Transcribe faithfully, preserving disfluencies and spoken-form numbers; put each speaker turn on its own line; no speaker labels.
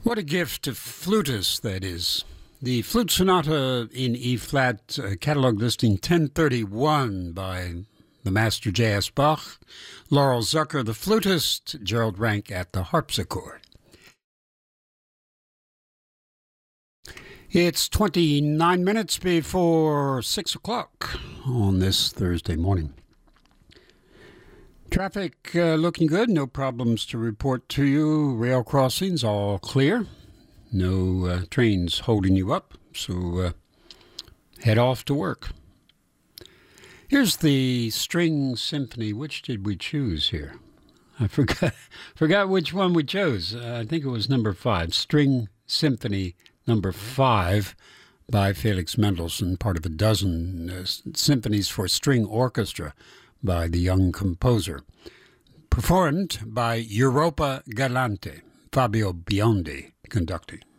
What a gift to flutists that is. The Flute Sonata in E-flat, uh, catalog listing ten thirty-one by the master J S. Bach, Laurel Zucker, the flutist, Gerald Rank at the harpsichord. It's twenty-nine minutes before six o'clock on this Thursday morning. Traffic uh, looking good, no problems to report to you. Rail crossings all clear. No uh, trains holding you up, so uh, head off to work. Here's the String Symphony. Which did we choose here? I forgot forgot which one we chose. Uh, I think it was number five. String Symphony number five by Felix Mendelssohn, part of a dozen uh, symphonies for string orchestra by the young composer. Performed by Europa Galante, Fabio Biondi conducting.